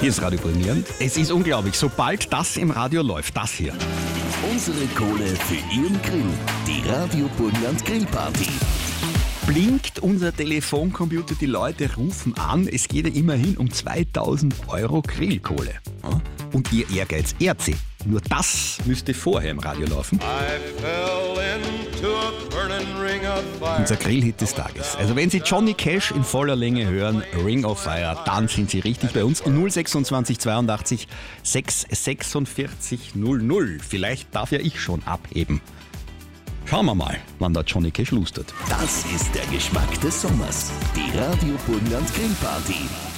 Hier ist Radio Burgenland. Es ist unglaublich, sobald das im Radio läuft, das hier. Unsere Kohle für Ihren Grill. Die Radio Burgenland Grillparty. Blinkt unser Telefoncomputer, die Leute rufen an, es geht ja immerhin um 2000 Euro Grillkohle. Ja? Und ihr Ehrgeiz ehrt sie. Nur das müsste vorher im Radio laufen. Unser Grillhit des Tages. Also wenn Sie Johnny Cash in voller Länge hören, Ring of Fire, dann sind Sie richtig bei uns. 026 82 646 00. Vielleicht darf ja ich schon abheben. Schauen wir mal, wann der Johnny Cash lustert. Das ist der Geschmack des Sommers. Die Radio Burgenland Grillparty.